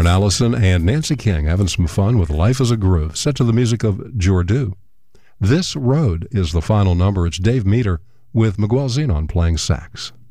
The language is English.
Lauren Allison and Nancy King having some fun with Life is a Groove, set to the music of Jordu. This Road is the final number. It's Dave Meter with Miguel Zenon playing sax.